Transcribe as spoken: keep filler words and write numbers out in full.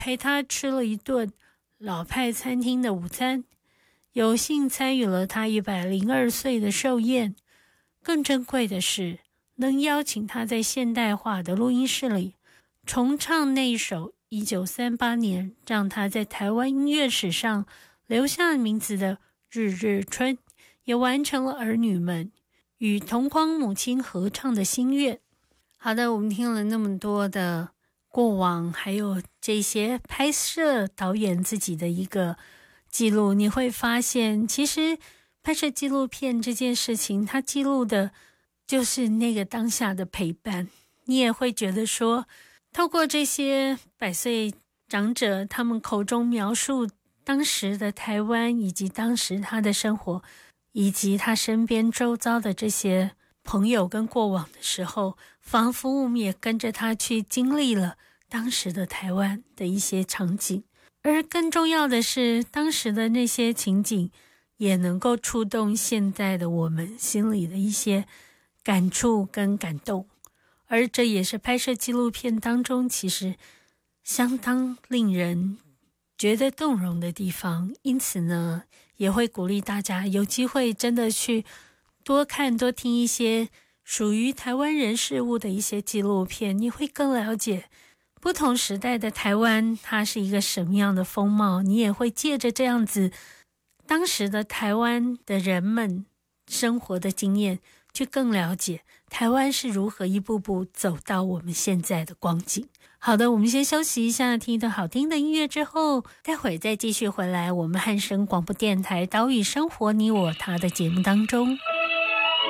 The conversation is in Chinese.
陪他吃了一顿老派餐厅的午餐，有幸参与了他一百零二岁的寿宴。更珍贵的是，能邀请他在现代化的录音室里重唱那首一九三八年让他在台湾音乐史上留下名字的《日日春》，也完成了儿女们与同框母亲合唱的心愿。好的，我们听了那么多的过往，还有这些拍摄导演自己的一个记录，你会发现其实拍摄纪录片这件事情，它记录的就是那个当下的陪伴。你也会觉得说，透过这些百岁长者他们口中描述当时的台湾，以及当时他的生活，以及他身边周遭的这些朋友跟过往的时候，仿佛我们也跟着他去经历了当时的台湾的一些场景。而更重要的是，当时的那些情景也能够触动现在的我们心里的一些感触跟感动。而这也是拍摄纪录片当中其实相当令人觉得动容的地方。因此呢，也会鼓励大家有机会真的去多看多听一些属于台湾人事物的一些纪录片，你会更了解不同时代的台湾它是一个什么样的风貌。你也会借着这样子当时的台湾的人们生活的经验，去更了解台湾是如何一步步走到我们现在的光景。好的，我们先休息一下，听一段好听的音乐之后，待会再继续回来我们汉声广播电台岛屿生活你我他的节目当中。